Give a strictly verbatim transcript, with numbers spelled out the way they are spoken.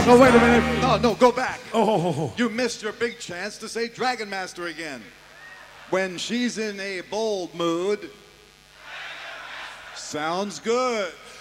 Oh, wait a minute. No, no, go back. Oh. You missed your big chance to say Dragon Master again. When she's in a bold mood. Sounds good.